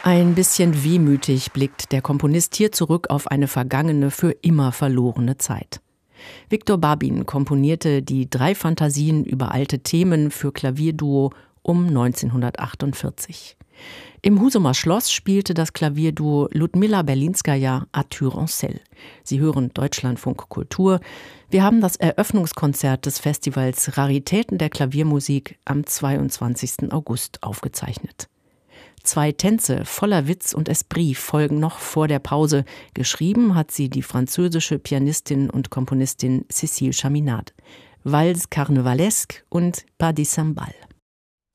Ein bisschen wehmütig blickt der Komponist hier zurück auf eine vergangene, für immer verlorene Zeit. Victor Barbin komponierte die 3 Fantasien über alte Themen für Klavierduo um 1948. Im Husumer Schloss spielte das Klavierduo Ludmilla Berlinskaja à Türencell. Sie hören Deutschlandfunk Kultur. Wir haben das Eröffnungskonzert des Festivals Raritäten der Klaviermusik am 22. August aufgezeichnet. 2 Tänze voller Witz und Esprit folgen noch vor der Pause. Geschrieben hat sie die französische Pianistin und Komponistin Cécile Chaminade. Valse carnevalesque und Pas de cymbales.